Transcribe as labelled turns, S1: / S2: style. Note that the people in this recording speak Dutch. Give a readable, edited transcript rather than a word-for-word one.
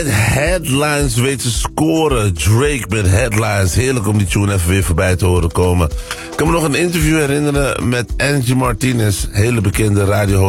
S1: Headlines weet te scoren. Drake met Headlines. Heerlijk om die tune even weer voorbij te horen komen. Ik kan me nog een interview herinneren met Angie Martinez. Hele bekende radio